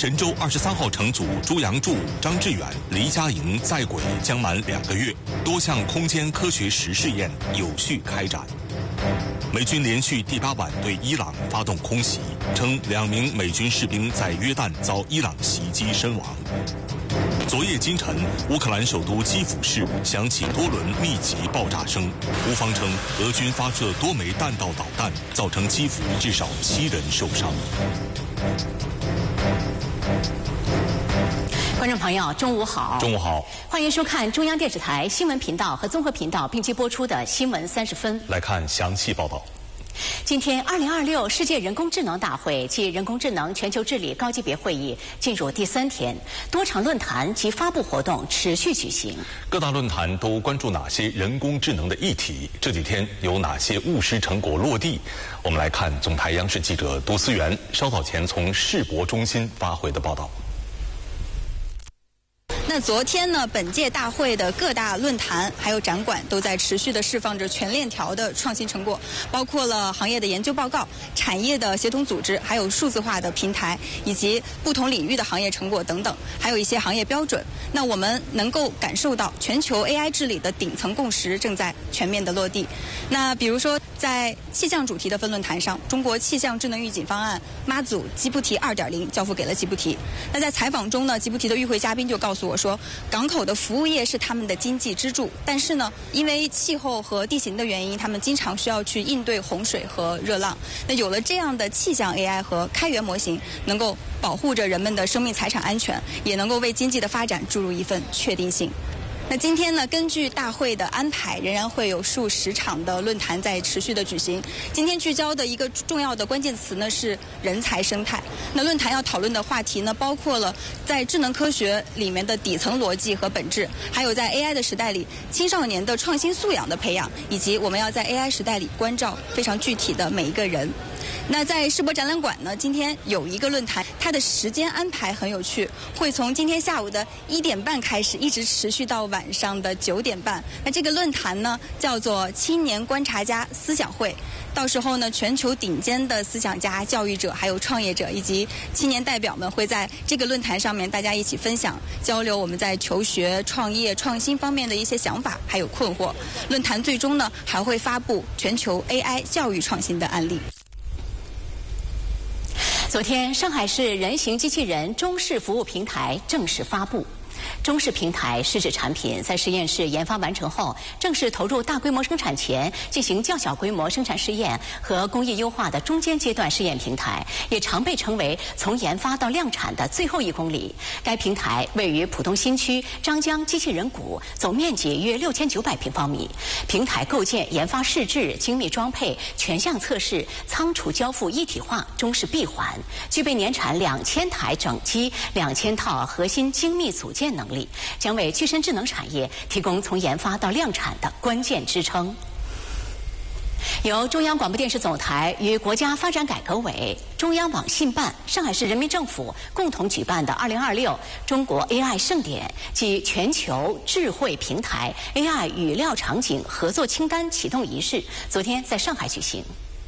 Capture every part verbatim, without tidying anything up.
神舟二十三号乘组朱杨柱、张志远、黎佳莹在轨将满两个月，多项空间科学实试验有序开展。美军连续第八晚对伊朗发动空袭，称两名美军士兵在约旦遭伊朗袭击身亡。昨夜今晨，乌克兰首都基辅市响起多轮密集爆炸声。乌方称，俄军发射多枚弹道导弹，造成基辅至少七人受伤。 观众朋友，中午好！ 中午好， 欢迎收看中央电视台新闻频道和综合频道并机播出的《新闻三十分》。 来看详细报道。 今天，二零二六世界人工智能大会暨人工智能全球治理高级别会议进入第三天，多场论坛及发布活动持续举行。 各大论坛都关注哪些人工智能的议题？这几天有哪些务实成果落地？我们来看总台央视记者杜思源稍早前从世博中心发回的报道。 那昨天呢，本届大会的各大论坛还有展馆都在持续的释放着全链条的创新成果，包括了行业的研究报告、产业的协同组织，还有数字化的平台，以及不同领域的行业成果等等，还有一些行业标准。那我们能够感受到全球 A I 治理的顶层共识正在全面的落地。那比如说，在气象主题的分论坛上，中国气象智能预警方案妈祖吉布提 二点零 交付给了吉布提。那在采访中呢，吉布提的与会嘉宾就告诉我说，港口的服务业是他们的经济支柱，但是呢，因为气候和地形的原因，他们经常需要去应对洪水和热浪。那有了这样的气象 A I 和开源模型，能够保护着人们的生命财产安全，也能够为经济的发展注入一份确定性。那今天呢，根据大会的安排，仍然会有数十场的论坛在持续的举行。今天聚焦的一个重要的关键词呢是人才生态。那论坛要讨论的话题呢，包括了在智能科学里面的底层逻辑和本质，还有在 A I 的时代里青少年的创新素养的培养，以及我们要在 A I 时代里关照非常具体的每一个人。那在世博展览馆呢，今天有一个论坛，它的时间安排很有趣，会从今天下午的一点半开始，一直持续到晚上的九点半。那这个论坛呢，叫做青年观察家思想会。到时候呢，全球顶尖的思想家、教育者、还有创业者以及青年代表们会在这个论坛上面，大家一起分享、交流我们在求学、创业、创新方面的一些想法还有困惑。论坛最终呢，还会发布全球 A I 教育创新的案例。 昨天，上海市人形机器人中视服务平台正式发布。中视平台是指产品在实验室研发完成后，正式投入大规模生产前进行较小规模生产试验和工艺优化的中间阶段试验平台，也常被称为从研发到量产的最后一公里。该平台位于浦东新区张江机器人谷，总面积约六千九百平方米。平台构建、研发试制、精密装配、全项测试、仓储交付一体化中视闭环，具备年产两千台整机、两千套核心精密组件能力，将为具身智能产业提供从研发到量产的关键支撑。由中央广播电视总台与国家发展改革委、中央网信办、上海市人民政府共同举办的二零二六中国 A I 盛典暨全球智慧平台 A I 语料场景合作清单启动仪式，昨天在上海举行。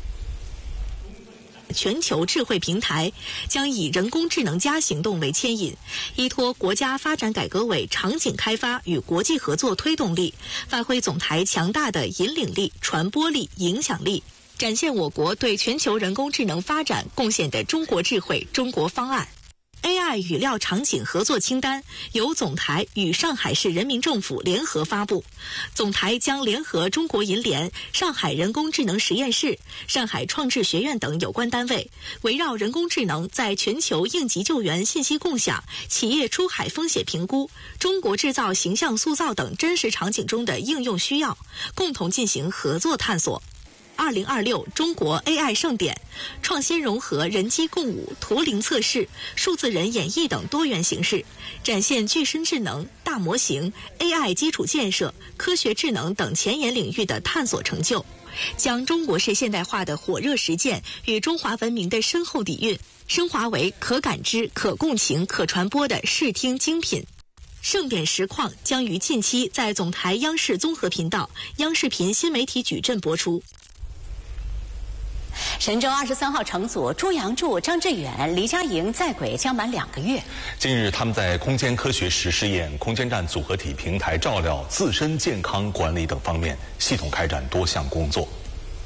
全球智慧平台将以人工智能加行动为牵引，依托国家发展改革委场景开发与国际合作推动力，发挥总台强大的引领力、传播力、影响力，展现我国对全球人工智能发展贡献的中国智慧中国方案。A I 语料场景合作清单由总台与上海市人民政府联合发布，总台将联合中国银联、上海人工智能实验室、上海创智学院等有关单位，围绕人工智能在全球应急救援信息共享、企业出海风险评估、中国制造形象塑造等真实场景中的应用需要，共同进行合作探索。二零二六中国 A I 盛典，创新融合人机共舞、图灵测试、数字人演绎等多元形式，展现具身智能、大模型、A I 基础建设、科学智能等前沿领域的探索成就，将中国式现代化的火热实践与中华文明的深厚底蕴，升华为可感知、可共情、可传播的视听精品。盛典实况将于近期在总台央视综合频道、央视频新媒体矩阵播出。 神舟二十三号乘组朱杨柱、张志远、黎佳莹在轨将满两个月。 近日，他们在空间科学实试验、空间站组合体平台照料、自身健康管理等方面系统开展多项工作。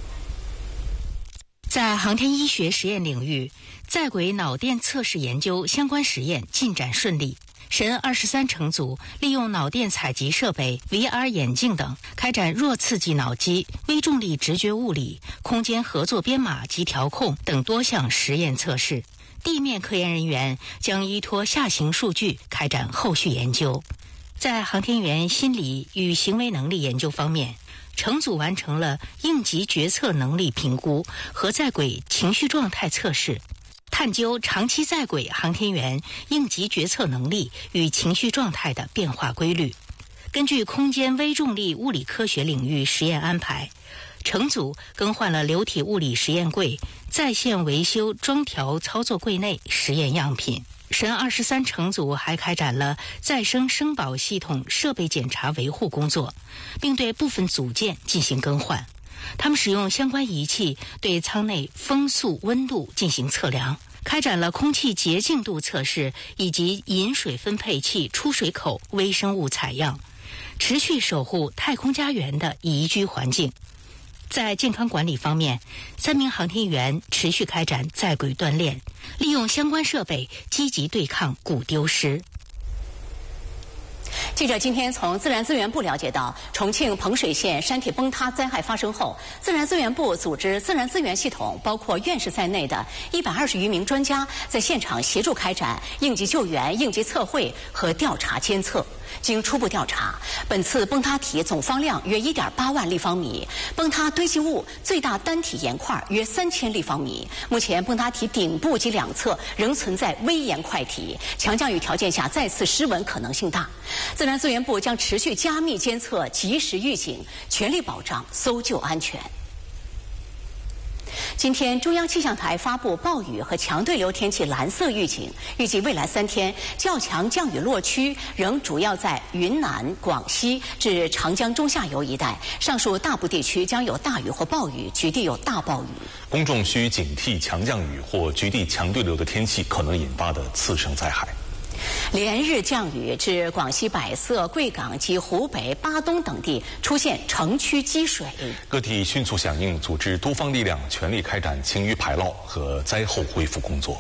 在航天医学实验领域，在轨脑电测试研究相关实验进展顺利。神二十三乘组利用脑电采集设备、V R 眼镜等，开展弱刺激脑机、微重力直觉物理、空间合作编码及调控等多项实验测试。地面科研人员将依托下行数据开展后续研究。在航天员心理与行为能力研究方面，乘组完成了应急决策能力评估和在轨情绪状态测试，探究长期在轨航天员应急决策能力与情绪状态的变化规律。根据空间微重力物理科学领域实验安排，乘组更换了流体物理实验柜、在线维修装调操作柜内实验样品。神二十三乘组还开展了再生生保系统设备检查维护工作，并对部分组件进行更换。他们使用相关仪器对舱内风速、温度进行测量，开展了空气洁净度测试以及饮水分配器出水口微生物采样，持续守护太空家园的宜居环境。在健康管理方面，三名航天员持续开展在轨锻炼，利用相关设备积极对抗骨丢失。 记者今天从自然资源部了解到，重庆彭水县山体崩塌灾害发生后，自然资源部组织自然资源系统包括院士在内的一百二十余名专家在现场协助开展应急救援、应急测绘和调查监测。经初步调查，本次崩塌体总方量约 一点八万立方米，崩塌堆积物最大单体岩块约三千立方米。目前崩塌体顶部及两侧仍存在微岩块体，强降雨条件下再次失稳可能性大。自然资源部将持续加密监测，及时预警，全力保障搜救安全。今天，中央气象台发布暴雨和强对流天气蓝色预警，预计未来三天较强降雨落区仍主要在云南、广西至长江中下游一带，上述大部地区将有大雨或暴雨，局地有大暴雨。 公众需警惕强降雨或局地强对流的天气可能引发的次生灾害。 连日降雨致广西百色、贵港及湖北、巴东等地出现城区积水， 各地迅速响应，组织多方力量，全力开展清淤排涝和灾后恢复工作。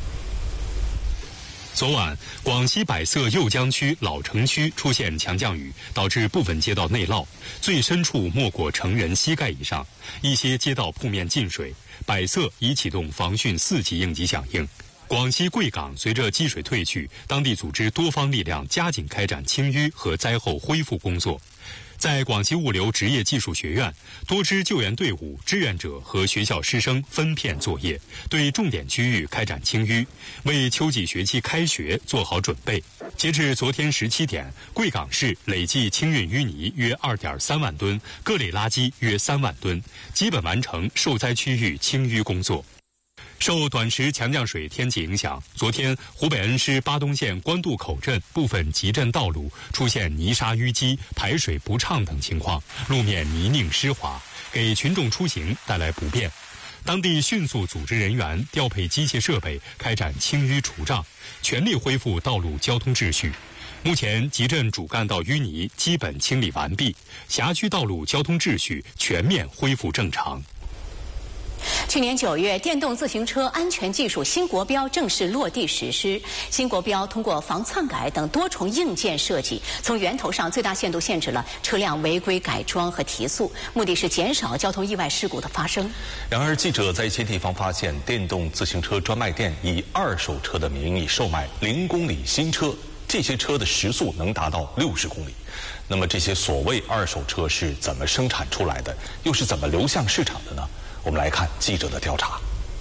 昨晚，广西百色右江区老城区出现强降雨，导致部分街道内涝，最深处没过成人膝盖以上，一些街道铺面进水。百色已启动防汛四级应急响应。广西贵港随着积水退去，当地组织多方力量加紧开展清淤和灾后恢复工作。在广西物流职业技术学院，多支救援队伍、志愿者和学校师生分片作业，对重点区域开展清淤，为秋季学期开学做好准备。截至昨天十七点，贵港市累计清运淤泥约二点三万吨，各类垃圾约三万吨，基本完成受灾区域清淤工作。受短时强降水天气影响，昨天湖北恩施巴东县官渡口镇部分集镇道路出现泥沙淤积、排水不畅等情况，路面泥泞湿滑，给群众出行带来不便。当地迅速组织人员调配机械设备，开展清淤除障，全力恢复道路交通秩序。目前集镇主干道淤泥基本清理完毕，辖区道路交通秩序全面恢复正常。 去年九月，电动自行车安全技术新国标正式落地实施。新国标通过防篡改等多重硬件设计，从源头上最大限度限制了车辆违规改装和提速，目的是减少交通意外事故的发生。 然而，记者在一些地方发现，电动自行车专卖店以二手车的名义售卖零公里新车，这些车的时速能达到六十公里。那么，这些所谓二手车是怎么生产出来的，又是怎么流向市场的呢？我们来看记者的调查。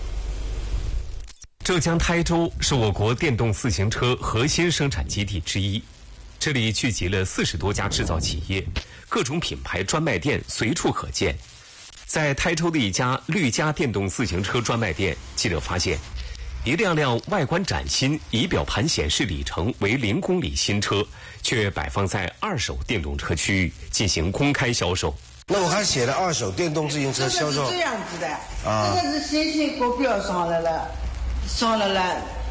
浙江台州是我国电动自行车核心生产基地之一，这里聚集了四十多家制造企业，各种品牌专卖店随处可见。在台州的一家绿家电动自行车专卖店，记者发现，一辆辆外观崭新、仪表盘显示里程为零公里新车，却摆放在二手电动车区域进行公开销售。 那我还写了二手电动自行车销售。 这样子的， 啊， 这个是先前国标上来了，上来了。